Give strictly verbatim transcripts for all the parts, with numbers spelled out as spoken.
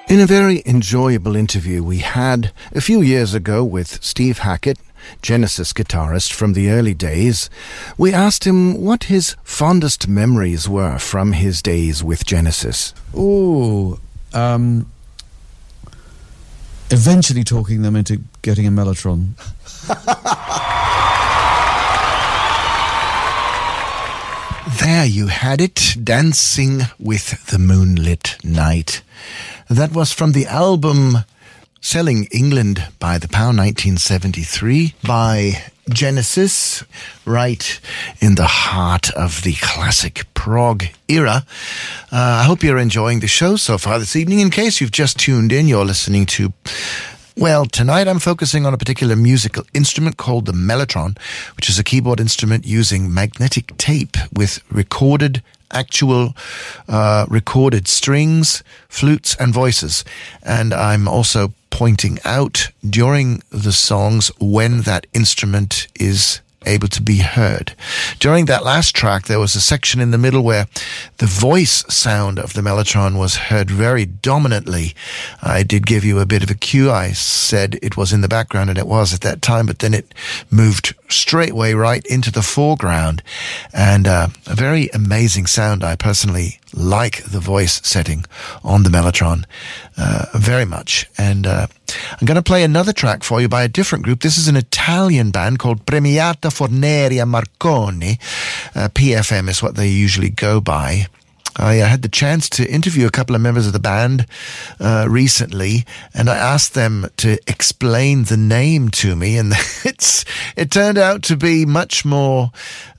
In a very enjoyable interview we had a few years ago with Steve Hackett, Genesis guitarist from the early days, we asked him what his fondest memories were from his days with Genesis. Oh, um, eventually talking them into getting a Mellotron. There you had it, Dancing with the Moonlit Night. That was from the album Selling England by the Pound nineteen seventy-three by Genesis, right in the heart of the classic prog era. Uh, I hope you're enjoying the show so far this evening. In case you've just tuned in, you're listening to... Well, tonight I'm focusing on a particular musical instrument called the mellotron, which is a keyboard instrument using magnetic tape with recorded, actual uh, recorded strings, flutes, and voices. And I'm also pointing out during the songs when that instrument is able to be heard. During that last track, there was a section in the middle where the voice sound of the mellotron was heard very dominantly. I did give you a bit of a cue. I said it was in the background, and it was at that time, but then it moved straightway right into the foreground. And uh, a very amazing sound. I personally like the voice setting on the mellotron uh, very much. And uh, I'm going to play another track for you by a different group. This is an Italian band called Premiata Forneria Marconi. Uh, P F M is what they usually go by. I uh, had the chance to interview a couple of members of the band uh, recently, and I asked them to explain the name to me, and it's it turned out to be much more,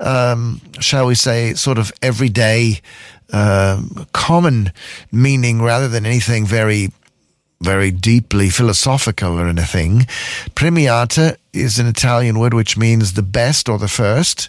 um, shall we say, sort of everyday, uh, common meaning rather than anything very very deeply philosophical or anything. Premiata is an Italian word which means the best or the first.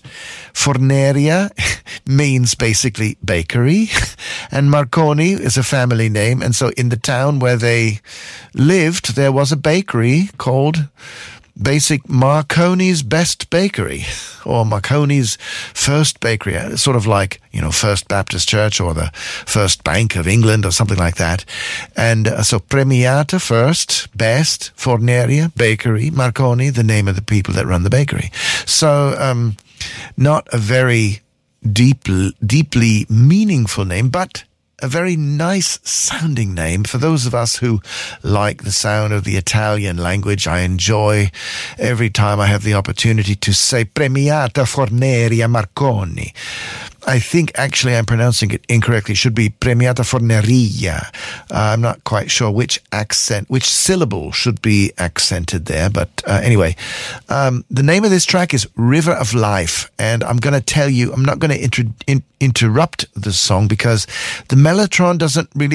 Forneria means basically bakery. And Marconi is a family name. And so in the town where they lived, there was a bakery called Basic Marconi's Best Bakery, or Marconi's First Bakery, sort of like, you know, First Baptist Church or the First Bank of England or something like that. And uh, so Premiata, first, best, Forneria, bakery, Marconi, the name of the people that run the bakery. So um, not a very deep, deeply meaningful name, but a very nice sounding name for those of us who like the sound of the Italian language. I enjoy every time I have the opportunity to say Premiata Forneria Marconi. I think actually I'm pronouncing it incorrectly. It should be Premiata Forneria. Uh, I'm not quite sure which accent, which syllable should be accented there. But uh, anyway, um, the name of this track is River of Life. And I'm going to tell you, I'm not going to inter- in- interrupt the song because the mellotron doesn't really